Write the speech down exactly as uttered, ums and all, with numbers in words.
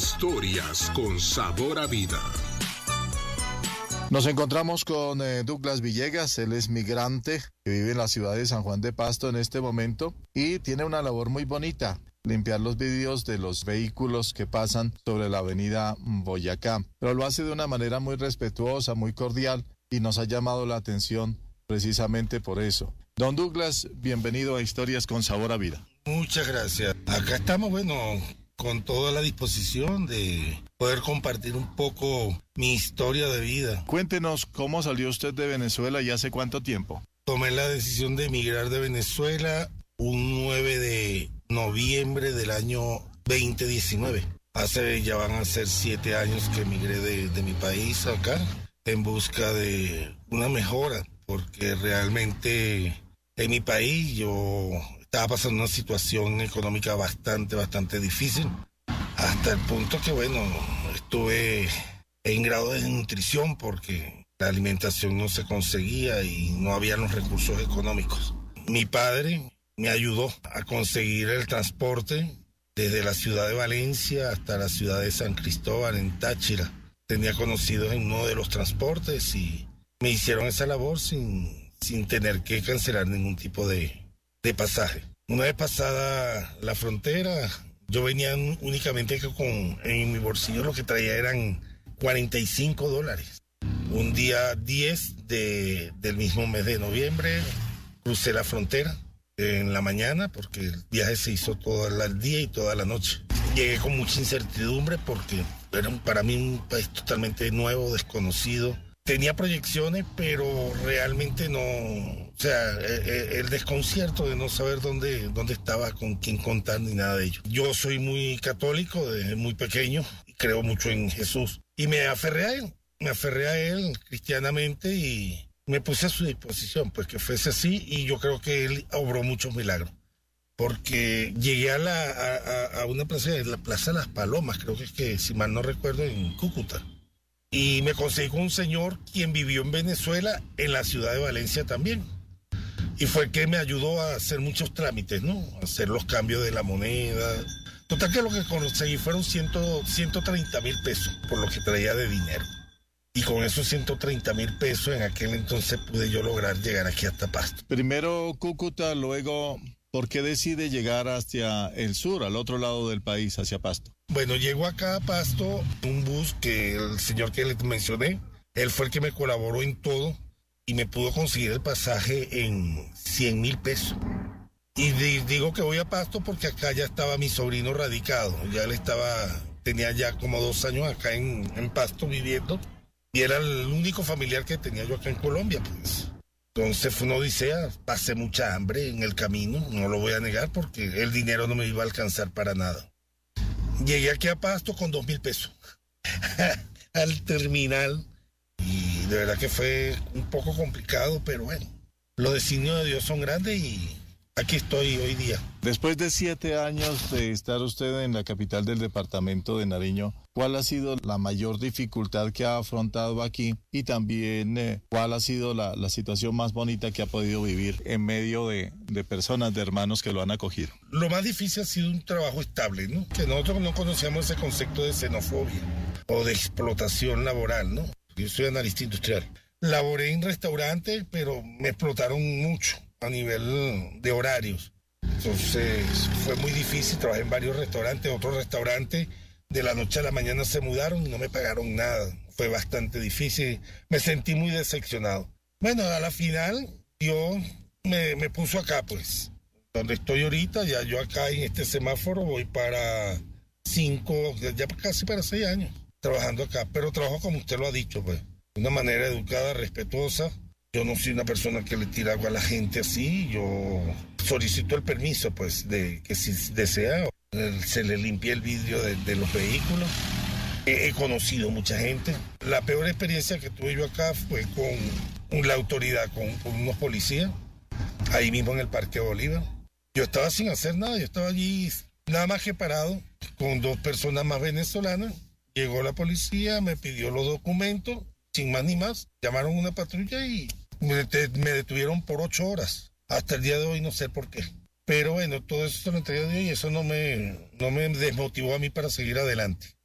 Historias con sabor a vida. Nos encontramos con eh, Douglas Villegas. Él es migrante que vive en la ciudad de San Juan de Pasto en este momento y tiene una labor muy bonita: limpiar los vidrios de los vehículos que pasan sobre la avenida Boyacá. Pero lo hace de una manera muy respetuosa, muy cordial, y nos ha llamado la atención precisamente por eso. Don Douglas, bienvenido a Historias con Sabor a Vida. Muchas gracias. Acá estamos, bueno, con toda la disposición de poder compartir un poco mi historia de vida. Cuéntenos cómo salió usted de Venezuela y hace cuánto tiempo. Tomé la decisión de emigrar de Venezuela un nueve de noviembre del año veinte diecinueve. Hace ya van a ser siete años que emigré de, de mi país acá en busca de una mejora, porque realmente en mi país yo estaba pasando una situación económica bastante, bastante difícil, hasta el punto que, bueno, estuve en grado de desnutrición porque la alimentación no se conseguía y no había los recursos económicos. Mi padre me ayudó a conseguir el transporte desde la ciudad de Valencia hasta la ciudad de San Cristóbal, en Táchira. Tenía conocidos en uno de los transportes y me hicieron esa labor sin, sin tener que cancelar ningún tipo de, de pasaje. Una vez pasada la frontera, yo venía únicamente con, en mi bolsillo lo que traía eran cuarenta y cinco dólares. Un día diez de, del mismo mes de noviembre, crucé la frontera en la mañana porque el viaje se hizo todo el día y toda la noche. Llegué con mucha incertidumbre porque era para mí un país totalmente nuevo, desconocido. Tenía proyecciones, pero realmente no, o sea, el desconcierto de no saber dónde, dónde estaba, con quién contar, ni nada de ello. Yo soy muy católico desde muy pequeño, y creo mucho en Jesús, y me aferré a él, me aferré a él cristianamente y me puse a su disposición, pues que fuese así, y yo creo que él obró muchos milagros. Porque llegué a, la, a, a una plaza, la Plaza Las Palomas, creo que es que, si mal no recuerdo, en Cúcuta. Y me conseguí con un señor quien vivió en Venezuela, en la ciudad de Valencia también. Y fue el que me ayudó a hacer muchos trámites, ¿no? A hacer los cambios de la moneda. Total que lo que conseguí fueron ciento treinta mil pesos por lo que traía de dinero. Y con esos ciento treinta mil pesos en aquel entonces pude yo lograr llegar aquí hasta Pasto. Primero Cúcuta, luego, ¿por qué decide llegar hacia el sur, al otro lado del país, hacia Pasto? Bueno, llego acá a Pasto, un bus que el señor que les mencioné, él fue el que me colaboró en todo y me pudo conseguir el pasaje en cien mil pesos. Y di, digo que voy a Pasto porque acá ya estaba mi sobrino radicado, ya él estaba, tenía ya como dos años acá en, en Pasto viviendo y era el único familiar que tenía yo acá en Colombia, pues. Entonces fue una odisea, pasé mucha hambre en el camino, no lo voy a negar porque el dinero no me iba a alcanzar para nada. Llegué aquí a Pasto con dos mil pesos al terminal y de verdad que fue un poco complicado, pero bueno, los designios de Dios son grandes y aquí estoy hoy día. Después de siete años de estar usted en la capital del departamento de Nariño, ¿cuál ha sido la mayor dificultad que ha afrontado aquí? Y también, eh, ¿cuál ha sido la, la situación más bonita que ha podido vivir en medio de, de personas, de hermanos que lo han acogido? Lo más difícil ha sido un trabajo estable, ¿no? Que nosotros no conocíamos ese concepto de xenofobia o de explotación laboral, ¿no? Yo soy analista industrial. Laboré en restaurantes, pero me explotaron mucho a nivel de horarios. Entonces fue muy difícil, trabajé en varios restaurantes, otros restaurantes de la noche a la mañana se mudaron y no me pagaron nada. Fue bastante difícil, me sentí muy decepcionado. Bueno, a la final Dios me, me puso acá, pues, donde estoy ahorita. Ya yo acá en este semáforo voy para cinco, ya casi para seis años trabajando acá, pero trabajo como usted lo ha dicho, pues, de una manera educada, respetuosa. Yo no soy una persona que le tira agua a la gente así, yo solicito el permiso, pues, de que si desea, se le limpie el vidrio de, de los vehículos. He, he conocido mucha gente. La peor experiencia que tuve yo acá fue con la autoridad, con, con unos policías, ahí mismo en el Parque Bolívar. Yo estaba sin hacer nada, yo estaba allí nada más que parado, con dos personas más venezolanas. Llegó la policía, me pidió los documentos, sin más ni más, llamaron una patrulla y me, me detuvieron por ocho horas. Hasta el día de hoy no sé por qué. Pero bueno, todo eso se lo entregué a Dios y eso no me, no me desmotivó a mí para seguir adelante.